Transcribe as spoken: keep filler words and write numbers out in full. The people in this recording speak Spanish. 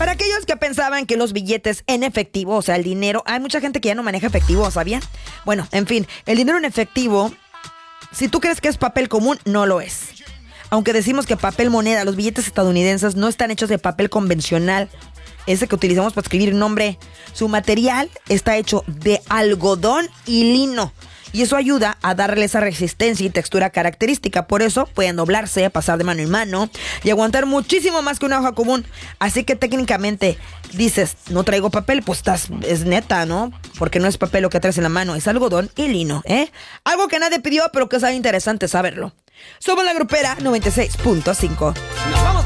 Para aquellos que pensaban que los billetes en efectivo, o sea, el dinero, hay mucha gente que ya no maneja efectivo, ¿sabían? Bueno, en fin, el dinero en efectivo, si tú crees que es papel común, no lo es. Aunque decimos que papel moneda, los billetes estadounidenses no están hechos de papel convencional, ese que utilizamos para escribir nombre. Su material está hecho de algodón y lino. Y eso ayuda a darle esa resistencia y textura característica. Por eso pueden doblarse, pasar de mano en mano y aguantar muchísimo más que una hoja común. Así que técnicamente dices, no traigo papel, pues estás, es neta, ¿no? Porque no es papel lo que traes en la mano, es algodón y lino, ¿eh? Algo que nadie pidió, pero que es algo interesante saberlo. Somos la Grupera noventa y seis punto cinco.